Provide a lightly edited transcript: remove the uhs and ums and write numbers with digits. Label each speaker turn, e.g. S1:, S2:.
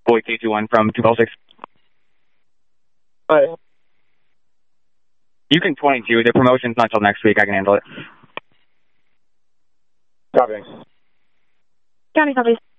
S1: Boy K21 from 206.
S2: Hi.
S1: You can 22. The promotion's not till next week. I can handle it.
S2: Copy.
S3: County, copy.